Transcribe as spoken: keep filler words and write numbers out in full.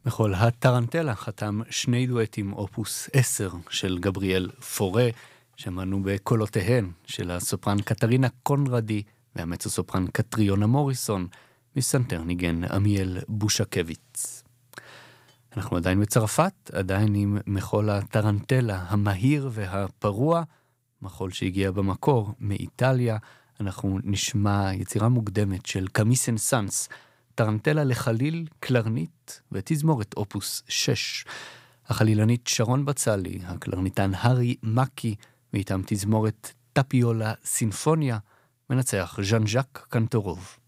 בכל הטרנטלה חתם שני דואטים אופוס עשר של גבריאל פורה, שמענו בקולותיהן של הסופרן קטרינה קונרדי והמצו-סופרן קטריונה מוריסון, מסנטר ניגן עמיאל בושקביץ. אנחנו עדיין בצרפת, עדיין עם מחול הטרנטלה המהיר והפרוע, מחול שהגיע במקור מאיטליה. אנחנו נשמע יצירה מוקדמת של קאמי סן-סאנס, טרנטלה לחליל, קלרנית ותזמורת אופוס שש. החלילנית שרון בצלי, הקלרניתן הרי מקי, ואיתם תזמורת טפיולה סינפוניה, מנצח ז'אן ז'אק קנטורוב.